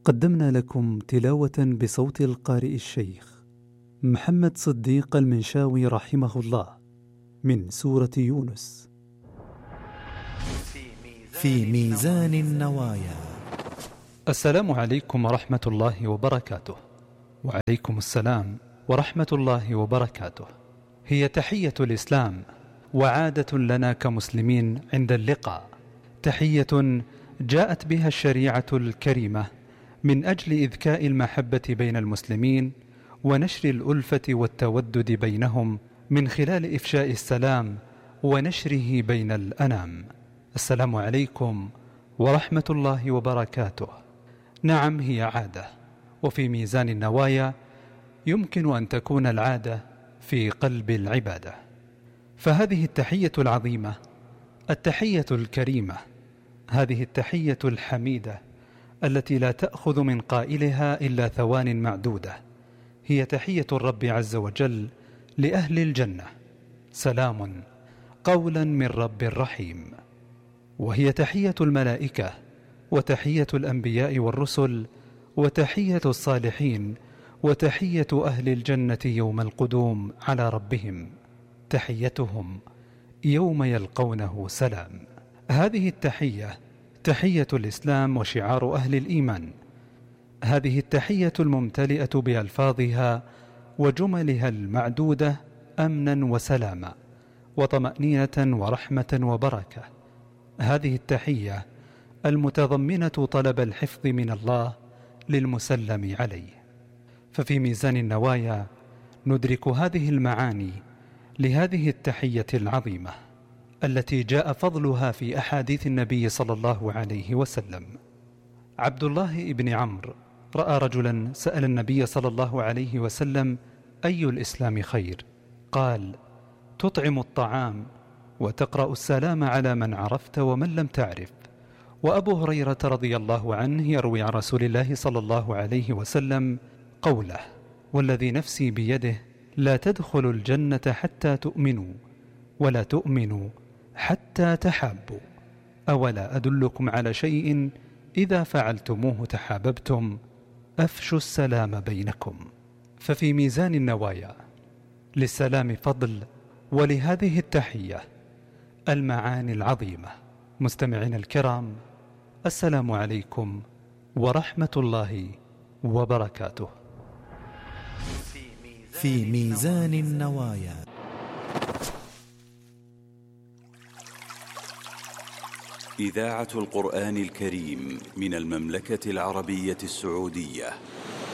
قدمنا لكم تلاوة بصوت القارئ الشيخ محمد صديق المنشاوي رحمه الله من سورة يونس. في ميزان النوايا. السلام عليكم ورحمة الله وبركاته. وعليكم السلام ورحمة الله وبركاته. هي تحية الإسلام وعادة لنا كمسلمين عند اللقاء، تحية جاءت بها الشريعة الكريمة من أجل إذكاء المحبة بين المسلمين ونشر الألفة والتودد بينهم من خلال إفشاء السلام ونشره بين الأنام. السلام عليكم ورحمة الله وبركاته. نعم، هي عادة، وفي ميزان النوايا يمكن أن تكون العادة في قلب العبادة. فهذه التحية العظيمة، التحية الكريمة، هذه التحية الحميدة التي لا تأخذ من قائلها إلا ثوان معدودة، هي تحية الرب عز وجل لأهل الجنة: سلام قولا من رب رحيم. وهي تحية الملائكة وتحية الأنبياء والرسل وتحية الصالحين وتحية أهل الجنة يوم القدوم على ربهم، تحيتهم يوم يلقونه سلام. هذه التحية تحية الإسلام وشعار أهل الإيمان، هذه التحية الممتلئة بألفاظها وجملها المعدودة أمنا وسلاما وطمأنينة ورحمة وبركة، هذه التحية المتضمنة طلب الحفظ من الله للمسلم عليه. ففي ميزان النوايا ندرك هذه المعاني لهذه التحية العظيمة التي جاء فضلها في أحاديث النبي صلى الله عليه وسلم. عبد الله بن عمرو رأى رجلا سأل النبي صلى الله عليه وسلم: أي الإسلام خير؟ قال: تطعم الطعام وتقرأ السلام على من عرفت ومن لم تعرف. وأبو هريرة رضي الله عنه يروي عن رسول الله صلى الله عليه وسلم قوله: والذي نفسي بيده لا تدخلوا الجنة حتى تؤمنوا ولا تؤمنوا حتى تحابوا، أولا أدلكم على شيء إذا فعلتموه تحاببتم، أفشوا السلام بينكم. ففي ميزان النوايا للسلام فضل، ولهذه التحية المعاني العظيمة. مستمعين الكرام، السلام عليكم ورحمة الله وبركاته. في ميزان النوايا. إذاعة القرآن الكريم من المملكة العربية السعودية.